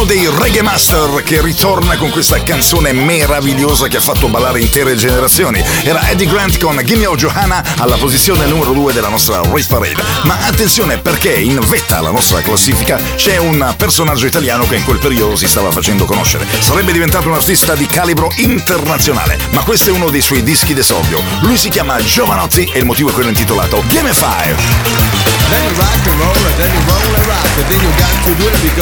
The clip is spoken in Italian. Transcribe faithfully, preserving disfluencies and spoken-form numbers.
uno dei Reggae Master che ritorna con questa canzone meravigliosa che ha fatto ballare intere generazioni. Era Eddie Grant con Gimme Oh Johanna alla posizione numero due della nostra Race Parade. Ma attenzione, perché in vetta alla nostra classifica c'è un personaggio italiano che in quel periodo si stava facendo conoscere. Sarebbe diventato un artista di calibro internazionale, ma questo è uno dei suoi dischi d'esordio. Lui si chiama Giovanotti e il motivo è quello intitolato Gimme Five. Then you rock and roll, and then you roll and rock, and then you got to do it because